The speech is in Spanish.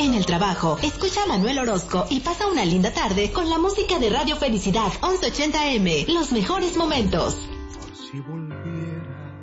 en el trabajo. Escucha a Manuel Orozco y pasa una linda tarde con la música de Radio Felicidad 1180M. Los mejores momentos. Por si volviera